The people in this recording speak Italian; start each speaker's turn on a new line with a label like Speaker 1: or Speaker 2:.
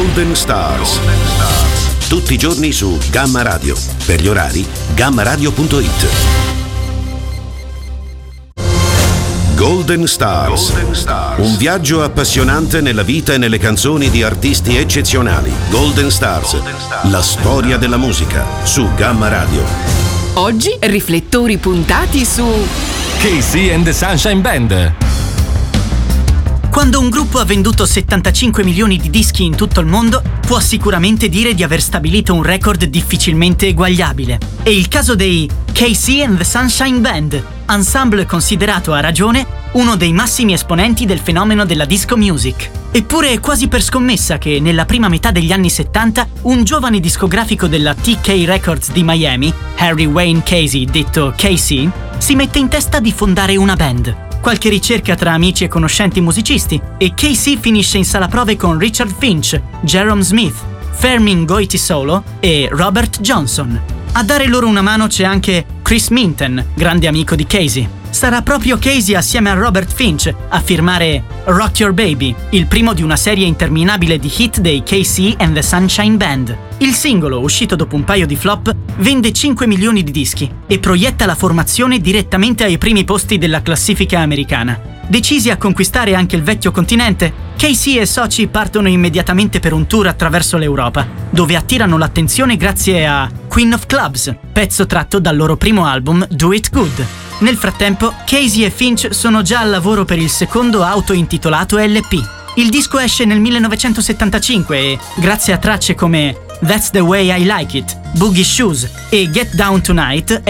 Speaker 1: Golden Stars. Tutti i giorni su Gamma Radio. Per gli orari, gammaradio.it. Golden Stars. Un viaggio appassionante nella vita e nelle canzoni di artisti eccezionali. Golden Stars. La storia della musica su Gamma Radio.
Speaker 2: Oggi riflettori puntati su
Speaker 3: KC and the Sunshine Band.
Speaker 4: Quando un gruppo ha venduto 75 milioni di dischi in tutto il mondo, può sicuramente dire di aver stabilito un record difficilmente eguagliabile. È il caso dei KC and the Sunshine Band, ensemble considerato a ragione uno dei massimi esponenti del fenomeno della disco music. Eppure è quasi per scommessa che nella prima metà degli anni 70 un giovane discografico della TK Records di Miami, Harry Wayne Casey, detto KC, si mette in testa di fondare una band. Qualche ricerca tra amici e conoscenti musicisti e KC finisce in sala prove con Richard Finch, Jerome Smith, Fermin Goytisolo e Robert Johnson. A dare loro una mano c'è anche Chris Minton, grande amico di Casey. Sarà proprio Casey assieme a Robert Finch a firmare Rock Your Baby, il primo di una serie interminabile di hit dei KC and the Sunshine Band. Il singolo, uscito dopo un paio di flop, vende 5 milioni di dischi e proietta la formazione direttamente ai primi posti della classifica americana. Decisi a conquistare anche il vecchio continente, KC e soci partono immediatamente per un tour attraverso l'Europa, dove attirano l'attenzione grazie a Queen of Clubs, pezzo tratto dal loro primo album Do It Good. Nel frattempo, Casey e Finch sono già al lavoro per il secondo auto-intitolato LP. Il disco esce nel 1975 e, grazie a tracce come That's the Way I Like It, Boogie Shoes e Get Down Tonight,